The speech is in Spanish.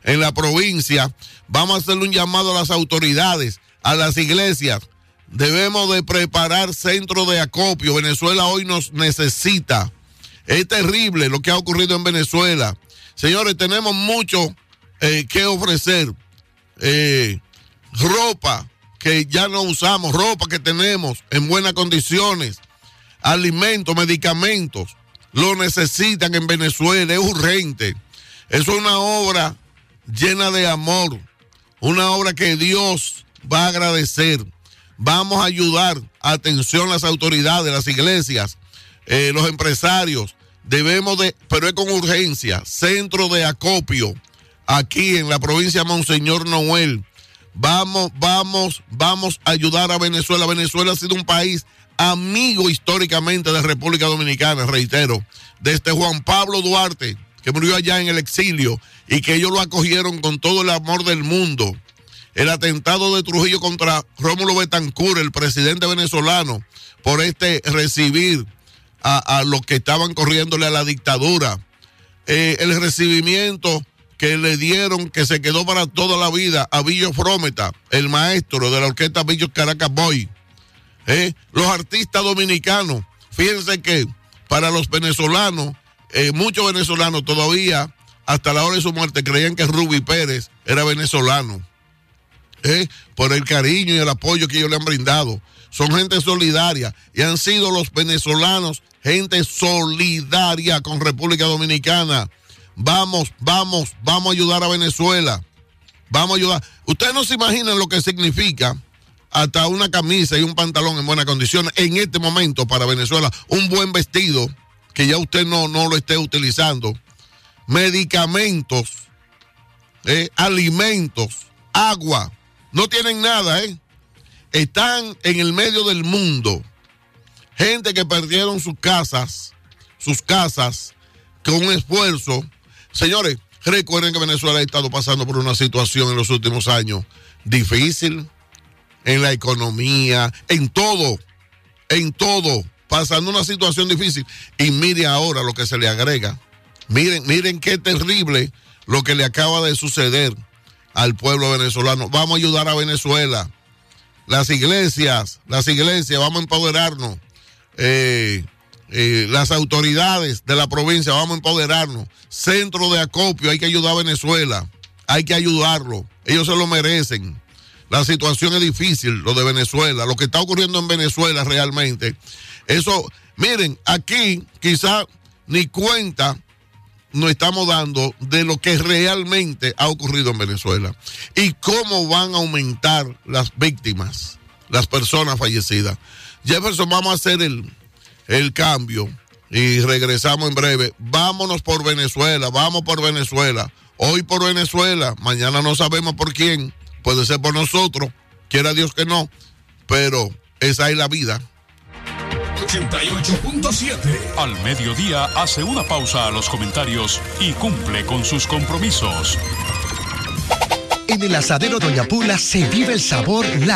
en la provincia. Vamos a hacerle un llamado a las autoridades, a las iglesias. Debemos de preparar centros de acopio. Venezuela hoy nos necesita. Es terrible lo que ha ocurrido en Venezuela. Señores, tenemos mucho que ofrecer. Ropa que ya no usamos, ropa que tenemos en buenas condiciones, alimentos, medicamentos, lo necesitan en Venezuela, es urgente. Es una obra llena de amor, una obra que Dios va a agradecer. Vamos a ayudar, atención las autoridades, las iglesias, los empresarios, pero es con urgencia, centro de acopio, aquí en la provincia de Monseñor Noel. Vamos a ayudar a Venezuela. Venezuela ha sido un país amigo históricamente de República Dominicana, reitero, desde Juan Pablo Duarte, que murió allá en el exilio, y que ellos lo acogieron con todo el amor del mundo. El atentado de Trujillo contra Rómulo Betancourt, el presidente venezolano, por recibir a los que estaban corriéndole a la dictadura. El recibimiento que le dieron, que se quedó para toda la vida, a Billo Frometa, el maestro de la orquesta Billo Caracas Boy. Los artistas dominicanos, fíjense que para los venezolanos, muchos venezolanos todavía, hasta la hora de su muerte, creían que Rubí Pérez era venezolano, por el cariño y el apoyo que ellos le han brindado. Son gente solidaria y han sido los venezolanos gente solidaria con República Dominicana. Vamos a ayudar a Venezuela. Vamos a ayudar. Ustedes no se imaginan lo que significa hasta una camisa y un pantalón en buenas condiciones en este momento para Venezuela. Un buen vestido, que ya usted no lo esté utilizando. Medicamentos, alimentos, agua. No tienen nada, Están en el medio del mundo. Gente que perdieron sus casas con un esfuerzo. Señores, recuerden que Venezuela ha estado pasando por una situación en los últimos años difícil, en la economía, en todo, pasando una situación difícil. Y mire ahora lo que se le agrega. Miren qué terrible lo que le acaba de suceder al pueblo venezolano. Vamos a ayudar a Venezuela. Las iglesias, vamos a empoderarnos. Las autoridades de la provincia, vamos a empoderarnos. Centro de acopio, hay que ayudar a Venezuela, hay que ayudarlo, ellos se lo merecen. La situación es difícil, lo de Venezuela, lo que está ocurriendo en Venezuela realmente. Eso, miren, aquí quizá ni cuenta nos estamos dando de lo que realmente ha ocurrido en Venezuela y cómo van a aumentar las víctimas, las personas fallecidas. Jefferson, vamos a hacer el cambio y regresamos en breve. Vámonos por Venezuela, vamos por Venezuela. Hoy por Venezuela, mañana no sabemos por quién, puede ser por nosotros, quiera Dios que no, pero esa es la vida. 88.7. Al mediodía hace una pausa a los comentarios y cumple con sus compromisos. En el asadero Doña Pula se vive el sabor